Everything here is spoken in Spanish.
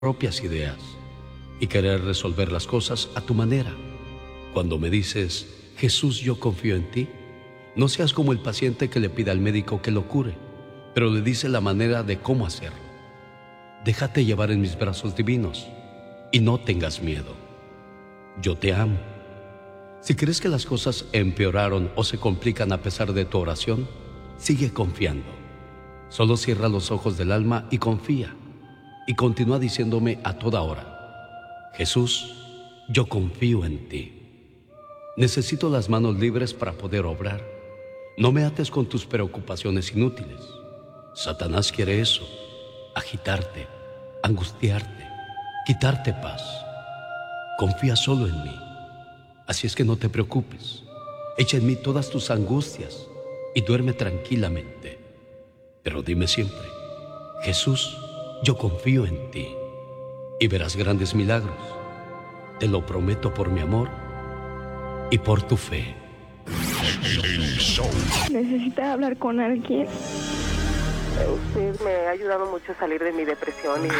propias ideas y querer resolver las cosas a tu manera. Cuando me dices, Jesús, yo confío en ti, no seas como el paciente que le pide al médico que lo cure, pero le dice la manera de cómo hacerlo. Déjate llevar en mis brazos divinos y no tengas miedo. Yo te amo. Si crees que las cosas empeoraron o se complican a pesar de tu oración, sigue confiando. Solo cierra los ojos del alma y confía. Y continúa diciéndome a toda hora, Jesús, yo confío en ti. Necesito las manos libres para poder obrar. No me ates con tus preocupaciones inútiles. Satanás quiere eso, agitarte, angustiarte, quitarte paz. Confía solo en mí. Así es que no te preocupes. Echa en mí todas tus angustias y duerme tranquilamente. Pero dime siempre, Jesús, yo confío en ti y verás grandes milagros. Te lo prometo por mi amor y por tu fe. Necesita hablar con alguien. Usted me ha ayudado mucho a salir de mi depresión y